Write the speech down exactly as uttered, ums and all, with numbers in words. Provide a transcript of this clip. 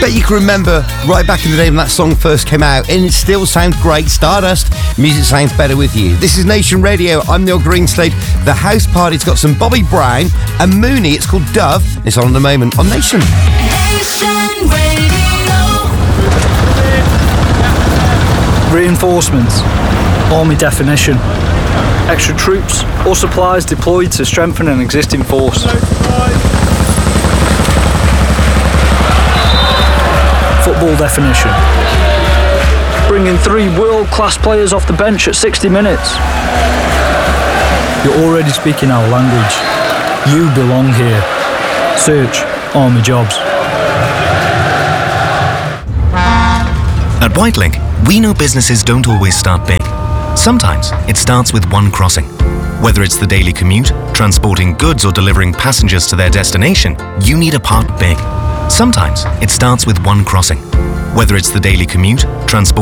Bet you can remember right back in the day when that song first came out, and it still sounds great. Stardust, music sounds better with you. This is Nation Radio. I'm Neil Greenslade. The house party's got some Bobby Brown and Mooney. It's called Dove. It's on at the moment on Nation. Nation Radio. Reinforcements. Army definition. Extra troops or supplies deployed to strengthen an existing force. Football definition. Bringing three world-class players off the bench at sixty minutes. You're already speaking our language. You belong here. Search Army Jobs. At Whitelink, we know businesses don't always start big. Sometimes it starts with one crossing. Whether it's the daily commute, transporting goods or delivering passengers to their destination, you need a park big. Sometimes it starts with one crossing. Whether it's the daily commute, transporting